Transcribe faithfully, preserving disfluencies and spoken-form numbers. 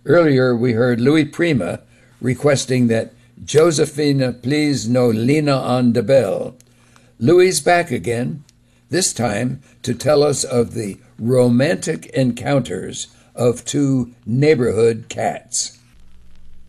Earlier, we heard Louis Prima requesting that Josephina please no Lina on the bell. Louis back again, this time to tell us of the romantic encounters of two neighborhood cats.